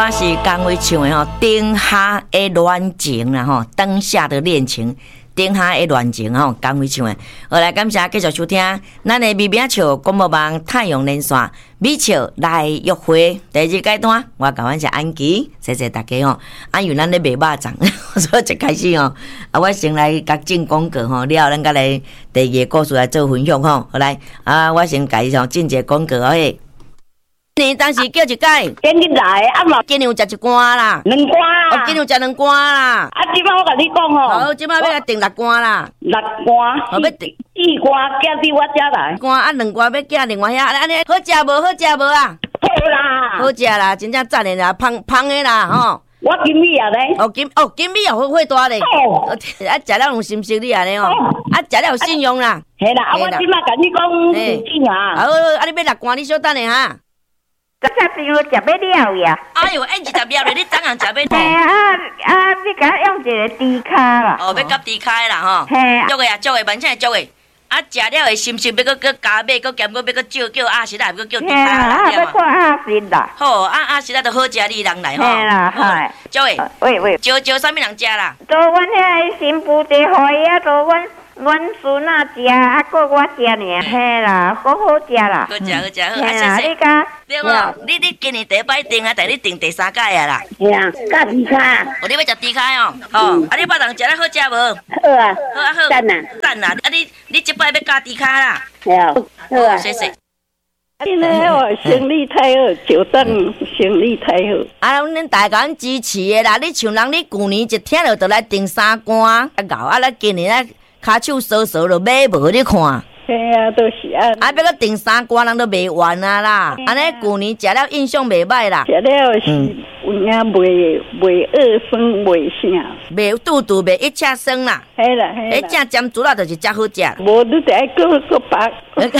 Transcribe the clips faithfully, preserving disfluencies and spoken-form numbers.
我是刚会唱的吼，灯下的恋情啦吼，灯下的恋情，灯下的恋情吼，刚会唱的。好来，感谢继续收听咱的美美笑广播网太阳连线美笑来约会第二阶段，我甲阮是安琪，谢谢大家吼。啊，有咱咧卖肉粽，所以一开始吼，啊，我先来甲进广告吼，了后咱甲来第二个故事来做分享吼。好来，啊，我先甲伊吼进一个广告嘿。你当时叫一解， 今日来啊嘛， 今日有食一罐啦， 两罐哦，今日有食两罐啦。 啊，即摆我甲你讲吼， 好，即摆要来订六罐啦， 六罐， 好要订四罐寄伫我遮来， 罐啊两罐要寄另外遐，安尼好食无？好食无啊？ 好啦， 好食啦，真正赞的啦，芳芳的啦吼。 我金米啊咧， 哦金哦金米也好会大咧， 哦， 啊食了有信息你安尼哦，啊食了有信用啦。 系啦，啊我即摆甲你讲事情啊， 好，啊你要六罐，你小等下哈。 这下朋友食要了呀！ 哎呦，按一十秒咧，你怎样食要？ 嘿啊啊！你甲用一个低卡啦。 哦，要甲低卡啦吼。 嘿。 足个啊，足个，万千足个。啊，食了会心心要搁搁加买，搁兼搁要搁叫叫阿实啦，要搁叫低卡啦。 啊，要看阿实啦。 好，啊阿实啦，就好食你人来吼。 嘿啦，嗨。 足个。 喂喂。 招招啥物人食啦？ 做阮遐新妇地互伊啊，做阮。阮孙仔食，啊，搁我食尔，嘿啦，好好食啦， 好食好食好， 啊谢谢。你讲， 对无？你你今年第一摆订啊，但你订第三届啊啦？ 系啊，加猪卡。 哦，你要食猪卡哦？哦，啊，你肉粽食了好食无？ 好啊， 好啊好。 赞啊， 赞啊！啊，你你即摆要加猪卡啦？ 系啊，好啊， 谢谢。 今日我生理太好，就当生理太好。 啊，恁大家支持的啦！你像人，你旧年一听到就来订三罐，啊搞啊！咱今年啊。骹手烧烧就买无你看， 嘿啊，都是安。 啊，要搁订三罐人都卖完啊啦！安尼旧年食了印象袂歹啦。 食了是有影袂袂二酸袂啥， 袂肚肚袂一车酸啦。 系啦系啦。 迄正尖猪啦，就是真好食。 无你得搁搁白。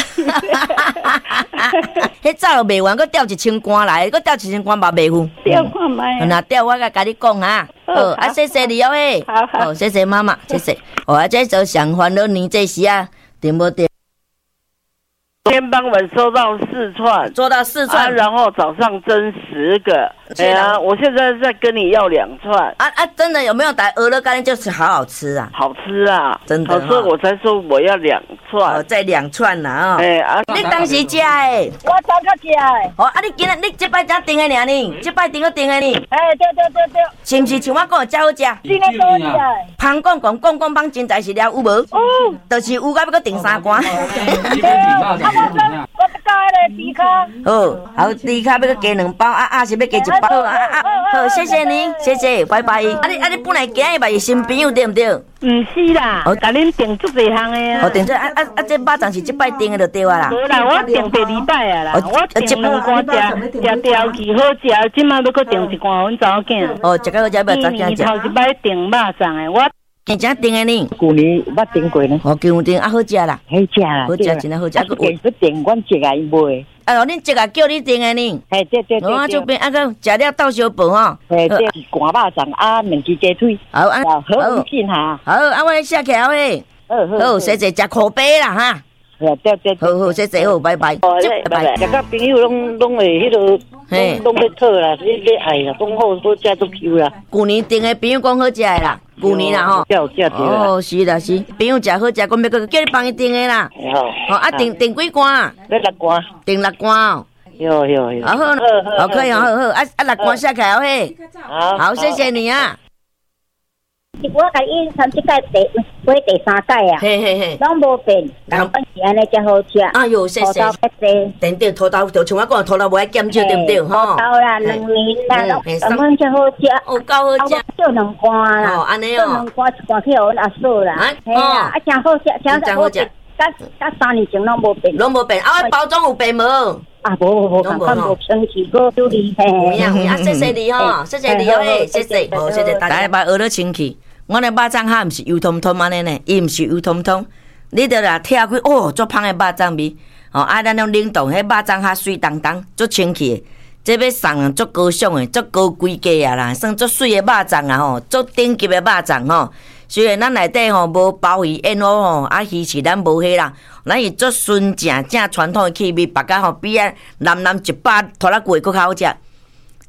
迄早就卖完，搁调一千罐来，搁调一千罐嘛卖赴。 调看卖。 那调我甲甲你讲啊。好，啊，谢谢你哦嘿。 好好。 好，谢谢妈妈，谢谢。哦，啊，这时上烦恼年这时啊，对不对？ 今天傍晚收到四串， 做到四串， 啊、然后早上蒸十个。哎呀，我现在在跟你要两串。 啊啊，真的有没有打鹅肉干就是好好吃啊？ 好吃啊， 真的、 哦。所以我才说我要两串。 哦，再两串啦哦。 哎啊， 你当时食诶？ 我早较食诶。 哦，啊，你今日你这摆才订诶尔呢？这摆订个订诶呢？ 哎，对对对对。 是毋是像我讲诶真好食？ 真诶好食。 芳讲讲讲讲芳真材实料有无？ 哦。 就是有，甲要搁订三罐。 对啊，我我加迄个猪卡。 好，好，猪卡要搁加两包，啊啊是要加一包，啊啊啊。好，谢谢你，谢谢，拜拜。啊你啊你本来今日嘛是新朋友对毋对？ 毋是啦，我甲恁订足侪项诶啊。 哦，订这啊啊啊！这肉粽是即摆订诶就对啊啦。 无啦，我订第二摆啊啦。我订两罐食，食掉去好食，即摆要搁订一罐，阮查某囝。 哦，食到好食，要查囝食。 头一摆订肉粽诶，我真正订诶呢。 旧年捌订过呢。 哦，旧年啊好食啦。 好食啦， 好食真好食。啊， 佮要订阮一个伊卖。 啊，恁这个叫你订诶呢？ 嘿，对对对。 我这边啊个食了倒烧饭吼。 嘿，这是寒肉粽啊，两只鸡腿。 好啊， 好，好紧哈。 好，啊，我来写起来诶。 好好。 好，谢谢，食可悲啦哈。 对对对。 好好，谢谢，好，拜拜。 拜拜。大家朋友拢拢会迄落，嘿，拢要讨啦，你你爱啦，讲好好食足球啦。 旧年订诶朋友讲好食诶啦。旧年啦吼，哦是啦是，朋友食好食，讲要搁叫你帮伊订诶啦。好，啊订订几罐啊？ 要六罐。 订六罐哦。 有有有。 好好，好可以，好好，啊啊六罐下起来嘿。好，好谢谢你啊。 我甲伊参即届第过第三届啊， 嘿嘿嘿， 拢无变，但本是安尼才好食。 哎呦，谢谢。对对，土豆就像我讲，土豆无爱减少，对不对？吼。 土豆啦，两年啦，根本才好食。 哦，够好食。 做两罐啦， 哦，安尼哦。 做两罐一罐去互阮阿嫂啦。嘿啦，啊，真好食，真好食。甲甲三年前拢无变。 拢无变，啊，包装有变无？ 啊，无无无，看无生气，个都厉害。 有影有影，啊，谢谢你吼，谢谢你哦，谢谢，好，谢谢大家。把学了清气。我的肉粽哈，毋是油通通安尼呢，伊毋是油通通，你着啦拆开哦，足芳的肉粽味，哦，啊，咱用冷冻，迄肉粽哈水当当，足清气的，这要送足高尚的，足高规格啊啦，算足水的肉粽啊吼，足顶级的肉粽吼。虽然咱内底吼无鲍鱼、燕窝吼，啊鱼是咱无迄啦，咱是足纯正正传统的气味，白甲吼比啊南南一百拖拉贵搁较好食。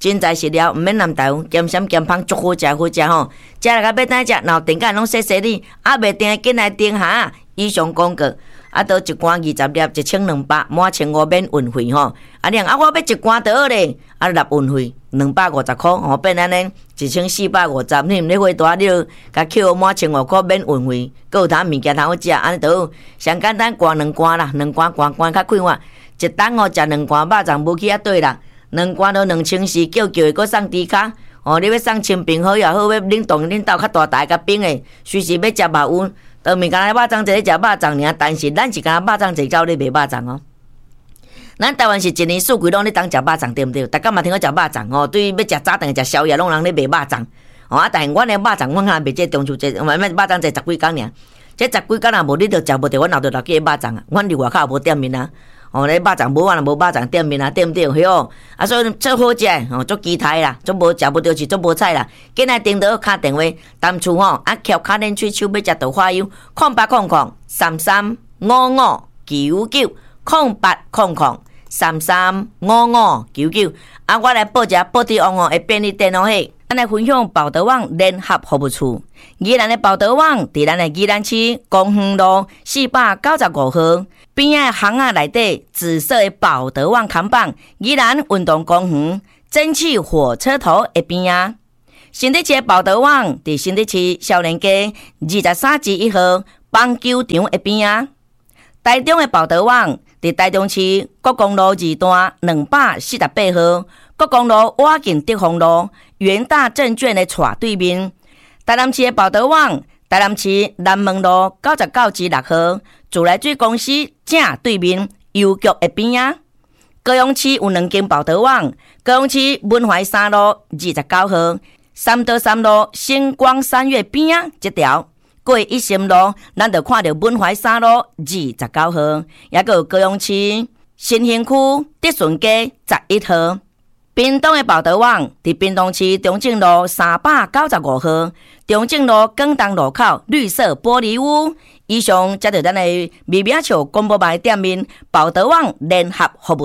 真材实料，毋免南豆，咸咸咸芳，足好食好食吼。食来甲要等食，然后顶间拢洗洗你，啊袂定紧来顶下。以上广告，啊，倒一罐二十粒，一千两百，满千五免运费吼。啊，你啊，我要一罐倒咧，啊，纳运费两百五十箍，吼，变安尼一千四百五十。你毋咧花大，你就甲扣满千五箍免运费，佮有通物件通好食，安尼倒好。上简单，灌两罐啦，两罐罐罐较快活。一顿哦，食两罐肉粽无去啊对啦。两罐都两千四，叫叫伊搁送猪脚。哦，你要送清冰好也好，要冷冻恁兜较大台较冰诶，随时要食肉丸，都毋敢若肉粽节咧食肉粽尔，但是咱是敢若肉粽节到咧卖肉粽哦。咱台湾是一年四季拢咧当食肉粽，对毋对？逐工嘛听讲食肉粽哦，对于要食早顿食宵夜，拢人咧卖肉粽。哦，啊，但是阮诶肉粽，阮若卖这中秋节，我们肉粽节十几工尔，这十几工若无你着食无着，阮后头留记肉粽啊，阮伫外口无店面啊。哦，咧肉粽无啊，无肉粽店面啊，对毋对？嘿哦，啊，所以最好食，哦，足期待啦，足无食无着是足无彩啦。今来订到敲电话，谈厝吼，啊，翘卡恁喙手要食豆花油，空八空空三三五五九九，空八空空三三五五九九。啊，我来报一下报地网哦，会便利电脑嘿。咱来分享报德网联合服务处，宜兰的报德网伫咱的宜兰市公园路四百九十五号边仔巷仔内底紫色的报德网看板，宜兰运动公园蒸汽火车头的边仔。新竹市的报德网伫新竹市少年街二十三至一号棒球场的边仔。台中的报德网伫台中市国公路二段两百四十八号。国公路挖进德丰路元大证券的斜对面，台南市的报德网，台南市南门路九十九至六号自来水公司正对面邮局的边仔。高雄市有两间报德网，高雄市文怀三路二十九号三德三路星光三月边仔这条，过一心路，咱就看到文怀三路二十九号，也有高雄市新兴区德顺街十一号。屏东的报德网伫屏东市中正路三百九十五号，中正路广东路口绿色玻璃屋。以上，接着咱的微名笑广播牌店面报德网联合服务。